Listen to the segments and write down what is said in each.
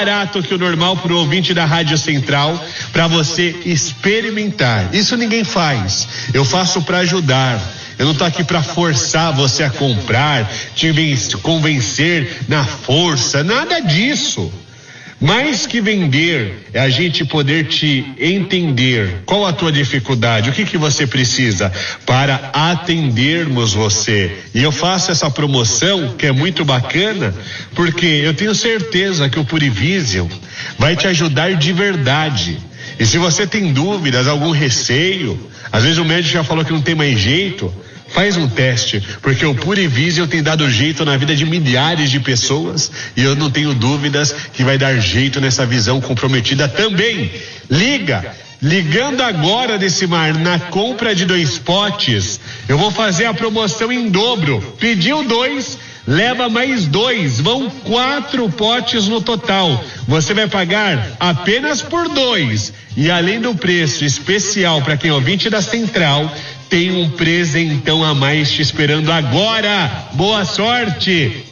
barato que o normal pro ouvinte da Rádio Central, para você experimentar. Isso ninguém faz. Eu faço para ajudar. Eu não tô aqui para forçar você a comprar, te convencer na força, nada disso. Mais que vender, é a gente poder te entender. Qual a tua dificuldade? O que você precisa para atendermos você? E eu faço essa promoção, que é muito bacana, porque eu tenho certeza que o Purivision vai te ajudar de verdade. E se você tem dúvidas, algum receio, às vezes o médico já falou que não tem mais jeito, faz um teste, porque o Purivision tem dado jeito na vida de milhares de pessoas e eu não tenho dúvidas que vai dar jeito nessa visão comprometida também. Ligando agora, Decimar, na compra de 2 potes, eu vou fazer a promoção em dobro. Pediu 2, leva mais 2, vão 4 potes no total. Você vai pagar apenas por 2. E além do preço especial para quem é ouvinte da Central, tem um presentão a mais te esperando agora. Boa sorte.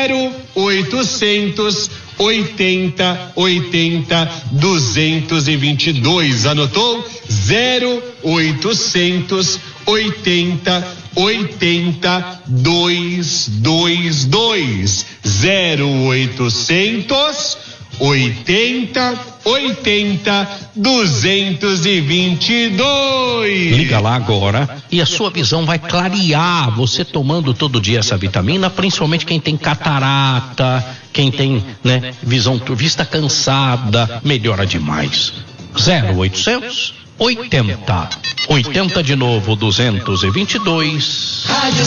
0800 80 80 222. Anotou? 0800 80 80 222. 0800 80 80 222. Liga lá agora e a sua visão vai clarear. Você tomando todo dia essa vitamina, principalmente quem tem catarata, quem tem, vista cansada, melhora demais. 0800 80 80 de novo 222. Rádio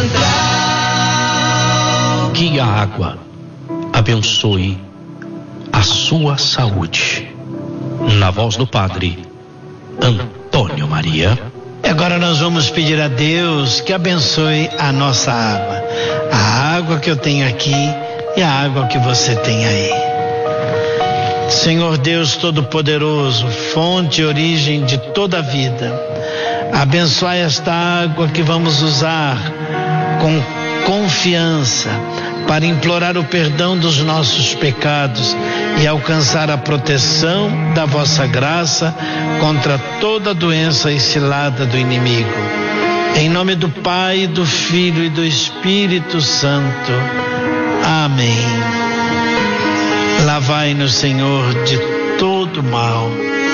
Central. Que a água abençoe a sua saúde. Na voz do Padre Antônio Maria. Agora nós vamos pedir a Deus que abençoe a nossa água. A água que eu tenho aqui e a água que você tem aí. Senhor Deus Todo-Poderoso, fonte e origem de toda a vida, abençoai esta água que vamos usar com confiança para implorar o perdão dos nossos pecados e alcançar a proteção da vossa graça contra toda doença e cilada do inimigo. Em nome do Pai, do Filho e do Espírito Santo. Amém. Lavai-nos, Senhor, de todo mal.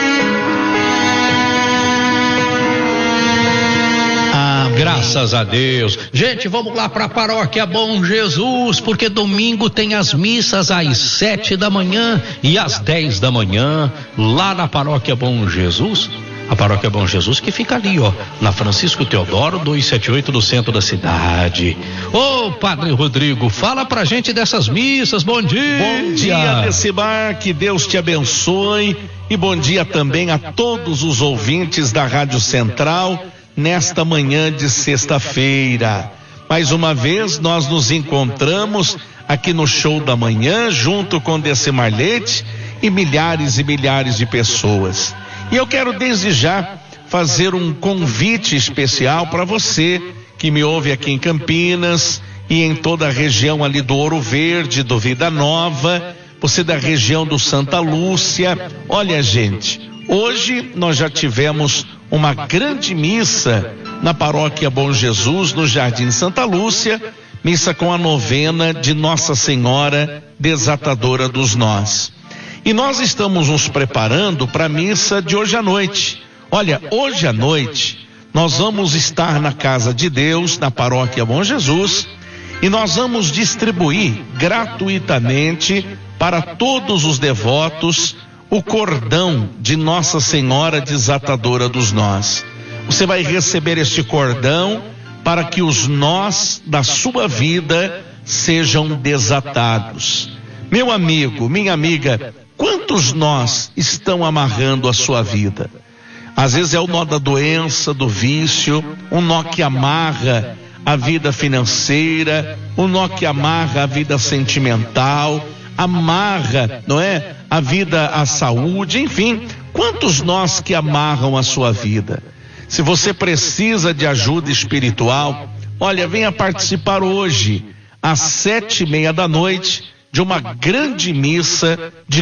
Graças a Deus. Gente, vamos lá para a Paróquia Bom Jesus, porque domingo tem as missas às 7 da manhã e às 10 da manhã, lá na Paróquia Bom Jesus. A Paróquia Bom Jesus que fica ali, na Francisco Teodoro 278, no centro da cidade. Padre Rodrigo, fala pra gente dessas missas. Bom dia. Bom dia, Decimar, que Deus te abençoe, e bom dia também a todos os ouvintes da Rádio Central nesta manhã de sexta-feira. Mais uma vez nós nos encontramos aqui no Show da Manhã, junto com Decimar Leite e milhares de pessoas. E eu quero desde já fazer um convite especial para você que me ouve aqui em Campinas e em toda a região ali do Ouro Verde, do Vida Nova, você da região do Santa Lúcia. Olha, gente, hoje nós já tivemos uma grande missa na Paróquia Bom Jesus, no Jardim Santa Lúcia, missa com a novena de Nossa Senhora Desatadora dos Nós. E nós estamos nos preparando para a missa de hoje à noite. Olha, hoje à noite nós vamos estar na Casa de Deus, na Paróquia Bom Jesus, e nós vamos distribuir gratuitamente para todos os devotos o cordão de Nossa Senhora Desatadora dos Nós. Você vai receber este cordão para que os nós da sua vida sejam desatados. Meu amigo, minha amiga, quantos nós estão amarrando a sua vida? Às vezes é o nó da doença, do vício, um nó que amarra a vida financeira, um nó que amarra a vida sentimental, amarra, não é? A vida, a saúde, enfim, quantos nós que amarram a sua vida? Se você precisa de ajuda espiritual, olha, venha participar hoje, às 7:30 da noite, de uma grande missa de